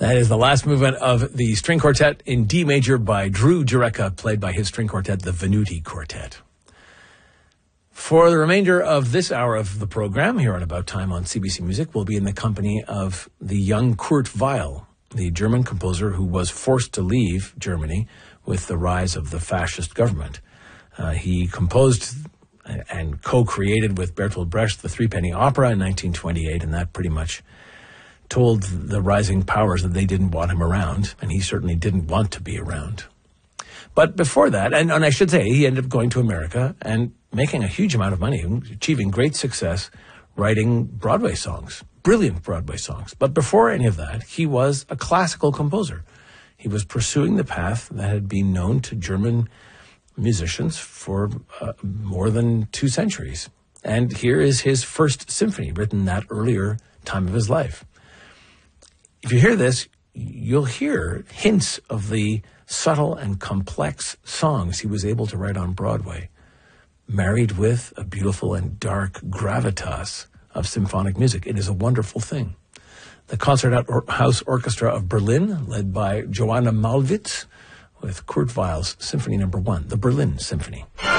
That is the last movement of the string quartet in D major by Drew Jureka, played by his string quartet, the Venuti Quartet. For the remainder of this hour of the program, here on About Time on CBC Music, we'll be in the company of the young Kurt Weill, the German composer who was forced to leave Germany with the rise of the fascist government. He composed and co-created with Bertolt Brecht the Threepenny Opera in 1928, and that pretty much told the rising powers that they didn't want him around, and he certainly didn't want to be around. But before that, and I should say, he ended up going to America and making a huge amount of money, achieving great success, writing Broadway songs, brilliant Broadway songs. But before any of that, he was a classical composer. He was pursuing the path that had been known to German musicians for more than 2 centuries. And here is his first symphony, written that earlier time of his life. If you hear this, you'll hear hints of the subtle and complex songs he was able to write on Broadway, married with a beautiful and dark gravitas of symphonic music. It is a wonderful thing. The Concerthouse Orchestra of Berlin, led by Joanna Malwitz, with Kurt Weill's Symphony No. 1, the Berlin Symphony.